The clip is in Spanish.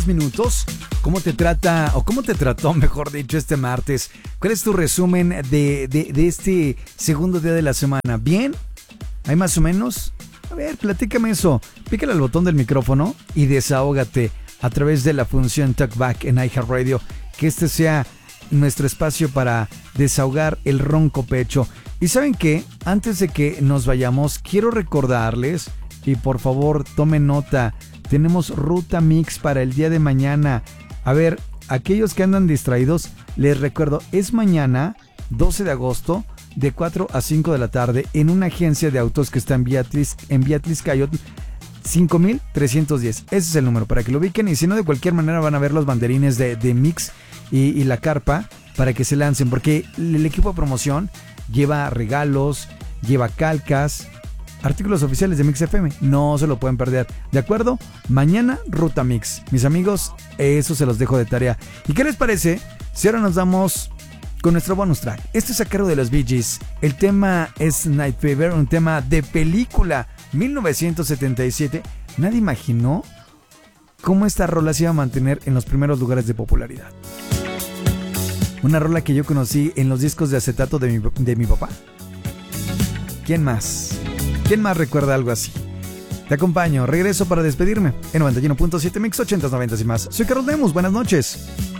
minutos. ¿Cómo te trata o cómo te trató, mejor dicho, este martes? ¿Cuál es tu resumen de este segundo día de la semana? ¿Bien? ¿Hay más o menos? A ver, platícame eso. Pícale al botón del micrófono y desahógate a través de la función Talkback en iHeartRadio. Que este sea nuestro espacio para desahogar el ronco pecho. Y ¿saben qué? Antes de que nos vayamos, quiero recordarles, y por favor tomen nota, tenemos ruta mix para el día de mañana. A ver, aquellos que andan distraídos, les recuerdo, es mañana, 12 de agosto, de 4 a 5 de la tarde, en una agencia de autos que está en Beatriz Cayot, 5310. Ese es el número para que lo ubiquen, y si no, de cualquier manera van a ver los banderines de mix y la carpa para que se lancen, porque el equipo de promoción lleva regalos, lleva calcas, artículos oficiales de Mix FM. No se lo pueden perder. ¿De acuerdo? Mañana, Ruta Mix. Mis amigos, eso se los dejo de tarea. ¿Y qué les parece si ahora nos damos con nuestro bonus track? Este es a cargo de los Bee Gees. El tema es Night Fever, un tema de película 1977. Nadie imaginó cómo esta rola se iba a mantener en los primeros lugares de popularidad. Una rola que yo conocí en los discos de acetato de mi papá. ¿Quién más? ¿Quién más recuerda algo así? Te acompaño, regreso para despedirme en 91.7 Mix 80s, 90s y más. Soy Carlos Lemus, buenas noches.